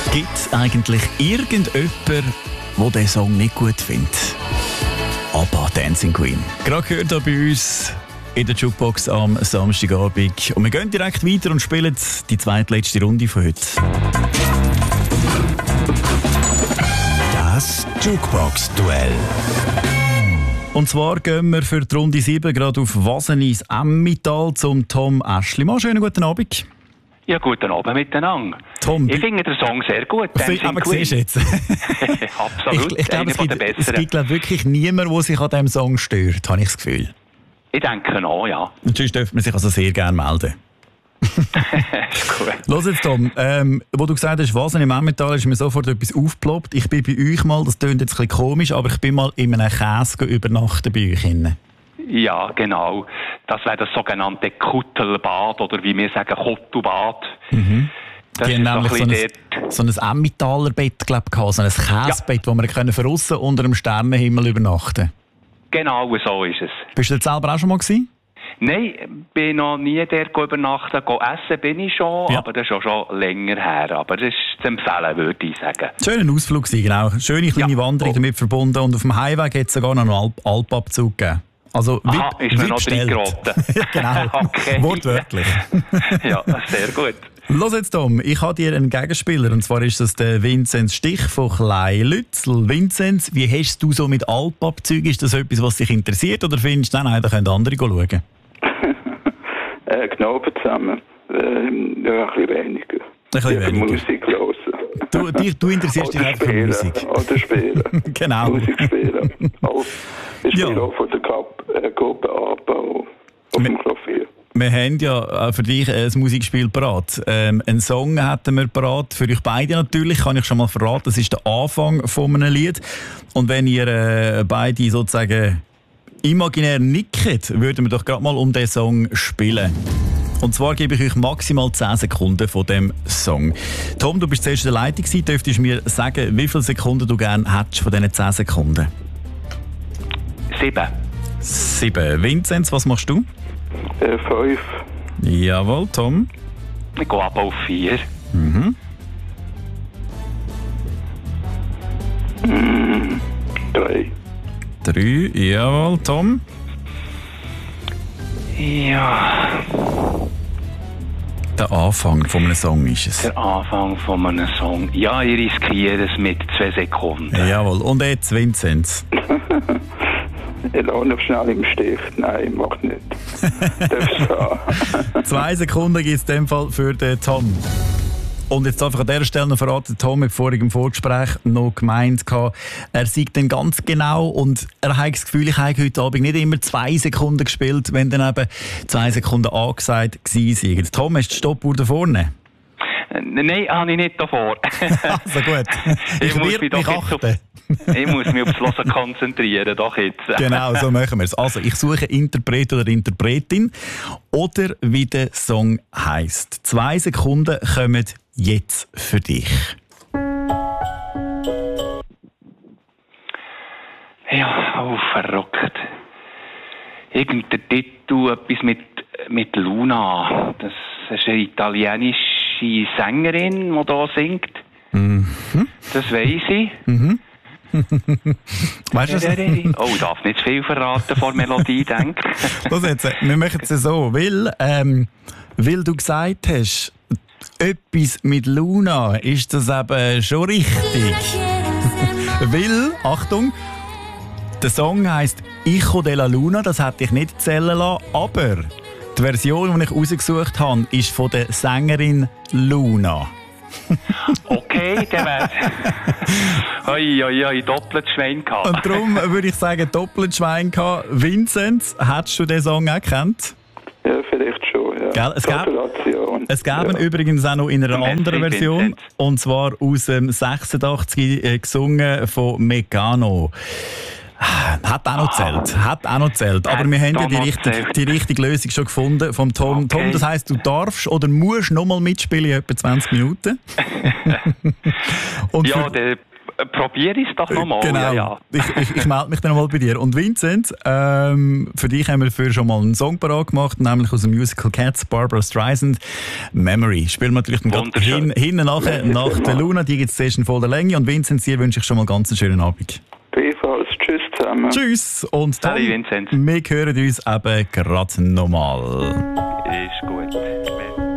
Gibt es eigentlich irgendjemanden, der diesen Song nicht gut findet? ABBA, Dancing Queen. Gerade gehört hier bei uns in der Jukebox am Samstagabend. Und wir gehen direkt weiter und spielen die zweitletzte Runde von heute. Das Jukebox-Duell. Und zwar gehen wir für die Runde 7 gerade auf Wasenis Emmental zum Tom Aeschlimann. Schönen guten Abend. Ja, guten Abend miteinander. Tom, ich finde den Song sehr gut. Aber siehst du jetzt? Absolut, ich glaube, es gibt wirklich niemanden, der sich an diesem Song stört, habe ich das Gefühl. Ich denke auch, ja. Und sonst dürfte man sich also sehr gerne melden. Gut. Los jetzt, Tom. Wo du gesagt hast, was im Emmental, ist mir sofort etwas aufgeploppt. Ich bin bei euch mal, das klingt jetzt ein bisschen komisch, aber ich bin mal in einem Käse übernachten bei euch. Ja, genau. Das wäre das sogenannte Kuttelbad oder wie wir sagen, Kuttelbad. Mhm. Das die haben ist nämlich so ein Emmentaler Bett, glaube ich, so ein Käsebett, wo wir von aussen unter einem Sternenhimmel übernachten. Genau, so ist es. Bist du dort selber auch schon mal gewesen? Nein, bin noch nie dort übernachten. Essen bin ich schon, ja. Aber das ist auch schon länger her. Aber das ist zu empfehlen, würde ich sagen. Schöner Ausflug, genau. Schöne kleine Wanderung damit verbunden. Und auf dem Heimweg hat es sogar noch einen Alpabzug gegeben. Also, ist mir noch reingeraten. Ja, genau. Okay. Wortwörtlich. Ja, sehr gut. Los jetzt, Tom. Ich habe dir einen Gegenspieler. Und zwar ist das der Vinzenz Stich von Kleinlützel. Vinzenz, wie hast du so mit Alpabzügen? Ist das etwas, was dich interessiert? Oder findest du, nein, da können andere schauen? Genau zusammen. Ja, ein bisschen weniger. Ein bisschen weniger. Musik hören. Du interessierst dich einfach für Musik. Oder spielen. Genau. Musik spielen. Ich spiele auch von der Gruppe ABBA auf dem Klavier. Wir haben ja für dich ein Musikspiel parat. Einen Song hätten wir parat, für euch beide natürlich, kann ich schon mal verraten. Das ist der Anfang von einem Lied. Und wenn ihr beide sozusagen imaginär nickt, würden wir doch gerade mal um diesen Song spielen. Und zwar gebe ich euch maximal 10 Sekunden von dem Song. Tom, du bist zuerst in der Leitung gewesen. Dürftest du mir sagen, wie viele Sekunden du gerne hättest von diesen 10 Sekunden? 7. Vinzenz, was machst du? 5. Jawohl, Tom. Ich gehe ab auf 4. 3. 3, jawohl, Tom. Ja. Der Anfang von einem Song ist es. Der Anfang von einem Song. Ja, ich riskiere es mit 2 Sekunden. Jawohl, und jetzt Vinzenz. Ich lasse noch schnell im Stich. Nein, mach nicht. Darfst du 2 Sekunden gibt es in dem Fall für den Tom. Und jetzt darf ich an dieser Stelle noch verraten, Tom hat vorhin im Vorgespräch noch gemeint, er sieht dann ganz genau und er hat das Gefühl, ich habe heute Abend nicht immer 2 Sekunden gespielt, wenn dann eben 2 Sekunden angesagt waren. Tom, hast du die Stoppuhr da vorne? Nein, habe ich nicht davor. Also gut, ich werde mich achten. Ich muss mich aufs Hören konzentrieren, doch jetzt. Genau, so machen wir es. Also, ich suche Interpret oder Interpretin oder wie der Song heisst. 2 Sekunden kommen jetzt für dich. Ja, verrückt. Irgendein Titel, etwas mit Luna. Das ist eine italienische Sängerin, die da singt. Mhm. Das weiss ich. Mhm. Weißt du, oh, ich darf nicht zu viel verraten vor Melodie, denke ich. Jetzt, wir machen es so, weil du gesagt hast, etwas mit Luna, ist das eben schon richtig. Weil, Achtung, der Song heisst «Hijo de la Luna», das hätte ich nicht zählen lassen, aber die Version, die ich rausgesucht habe, ist von der Sängerin Luna. Okay, der wär's. Hoi, doppelt Schwein gehabt. Und darum würde ich sagen, doppelt Schwein gehabt. Vinzenz, hättest du den Song auch gekannt? Ja, vielleicht schon, ja. Gell? Es gäbe übrigens auch noch in einer anderen Version, Vinzenz. Und zwar aus dem 86 gesungen von Mecano. Hat auch noch zählt. Aber wir haben ja die richtige Lösung schon gefunden vom Tom. Okay. Tom, das heisst, du darfst oder musst noch mal mitspielen in etwa 20 Minuten. Und ja, probiere ich es doch nochmal. Genau. Ja. Ich melde mich dann nochmal bei dir. Und Vincent, für dich haben wir für schon mal einen Song parat gemacht, nämlich aus dem Musical Cats, Barbara Streisand, Memory. Spielen wir natürlich dann hinten nachher, nach der Luna, die gibt es zuerst in voller Länge. Und Vincent, dir wünsche ich schon mal ganz einen schönen Abend. Ebenfalls. Tschüss zusammen. Tschüss. Und dann, Vincent. wir hören uns eben gerade nochmal. Ist gut.